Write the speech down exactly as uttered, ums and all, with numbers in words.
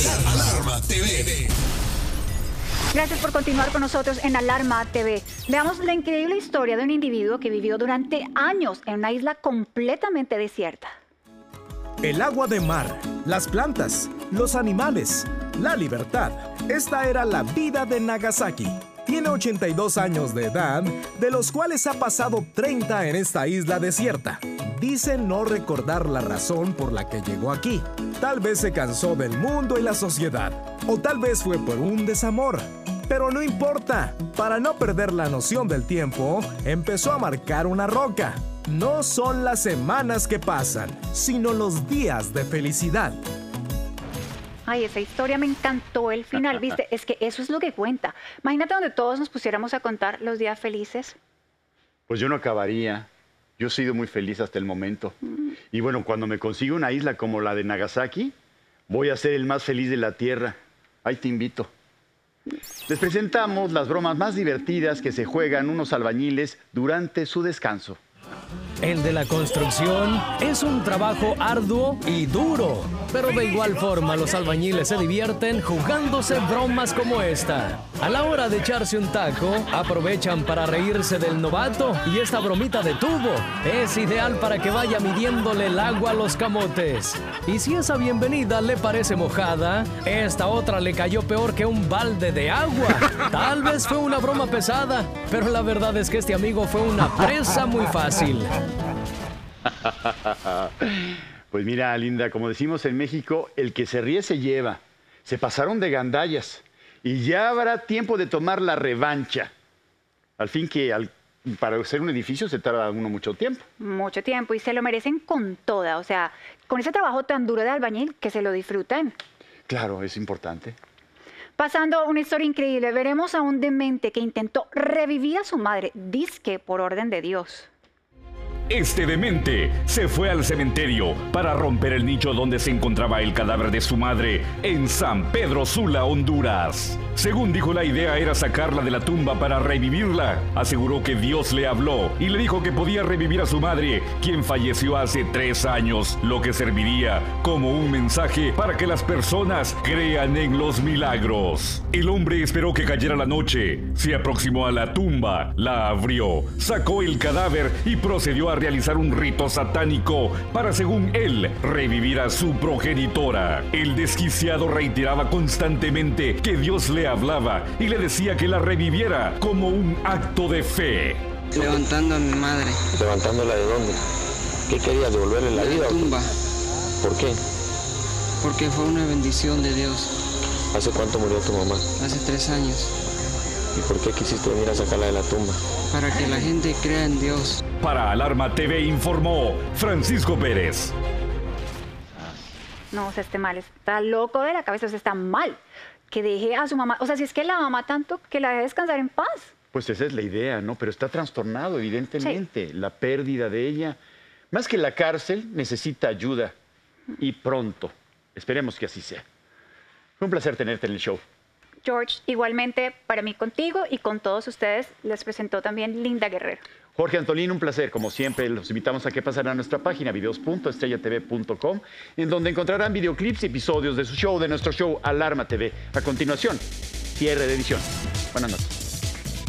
Alarma T V. Gracias por continuar con nosotros en Alarma T V. Veamos la increíble historia de un individuo que vivió durante años en una isla completamente desierta. El agua de mar, las plantas, los animales, la libertad. Esta era la vida de Nagasaki. Tiene ochenta y dos años de edad, de los cuales ha pasado treinta en esta isla desierta. Dice no recordar la razón por la que llegó aquí. Tal vez se cansó del mundo y la sociedad, o tal vez fue por un desamor. Pero no importa, para no perder la noción del tiempo, empezó a marcar una roca. No son las semanas que pasan, sino los días de felicidad. Ay, esa historia me encantó el final, ¿viste? Es que eso es lo que cuenta. Imagínate donde todos nos pusiéramos a contar los días felices. Pues yo no acabaría. Yo he sido muy feliz hasta el momento. Mm. Y bueno, cuando me consiga una isla como la de Nagasaki, voy a ser el más feliz de la Tierra. Ahí te invito. Les presentamos las bromas más divertidas que se juegan unos albañiles durante su descanso. El de la construcción es un trabajo arduo y duro, pero de igual forma los albañiles se divierten jugándose bromas como esta. A la hora de echarse un taco, aprovechan para reírse del novato y esta bromita de tubo es ideal para que vaya midiéndole el agua a los camotes. Y si esa bienvenida le parece mojada, esta otra le cayó peor que un balde de agua. Tal vez fue una broma pesada, pero la verdad es que este amigo fue una presa muy fácil. Pues mira, Linda, como decimos en México, el que se ríe se lleva. Se pasaron de gandallas y ya habrá tiempo de tomar la revancha. Al fin que al, para hacer un edificio se tarda uno mucho tiempo. Mucho tiempo y se lo merecen con toda, o sea, con ese trabajo tan duro de albañil, que se lo disfruten. Claro, es importante. Pasando a una historia increíble, veremos a un demente que intentó revivir a su madre, dizque por orden de Dios. Este demente se fue al cementerio para romper el nicho donde se encontraba el cadáver de su madre en San Pedro Sula, Honduras. Según dijo, la idea era sacarla de la tumba para revivirla. Aseguró que Dios le habló y le dijo que podía revivir a su madre, quien falleció hace tres años, lo que serviría como un mensaje para que las personas crean en los milagros. El hombre esperó que cayera la noche, se aproximó a la tumba, la abrió, sacó el cadáver y procedió a realizar un rito satánico para, según él, revivir a su progenitora. El desquiciado reiteraba constantemente que Dios le hablaba y le decía que la reviviera como un acto de fe. Levantando a mi madre. ¿Levantándola de dónde? ¿Qué quería? ¿Devolverle la vida? La tumba. ¿Por qué? Porque fue una bendición de Dios. ¿Hace cuánto murió tu mamá? Hace tres años. ¿Y por qué quisiste venir a sacarla de la tumba? Para que la gente crea en Dios. Para Alarma T V informó Francisco Pérez. No, o sea, este mal está loco de la cabeza, o sea, está mal. Que deje a su mamá, o sea, si es que la ama tanto, que la deje descansar en paz. Pues esa es la idea, ¿no? Pero está trastornado, evidentemente. Sí. La pérdida de ella. Más que la cárcel, necesita ayuda. Y pronto. Esperemos que así sea. Fue un placer tenerte en el show. George, igualmente para mí contigo y con todos ustedes les presentó también Linda Guerrero. Jorge Antolín, un placer. Como siempre, los invitamos a que pasen a nuestra página videos punto estrella t v punto com, en donde encontrarán videoclips y episodios de su show, de nuestro show Alarma T V. A continuación, cierre de edición. Buenas noches.